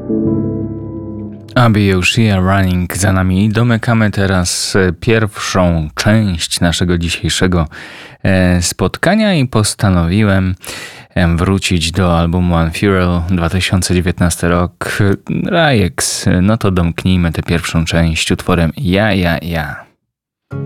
Abbey O'Shea Running za nami. Domykamy teraz pierwszą część naszego dzisiejszego spotkania i postanowiłem wrócić do albumu Unfurl 2019 rok. Rajex, no to domknijmy tę pierwszą część utworem Ja.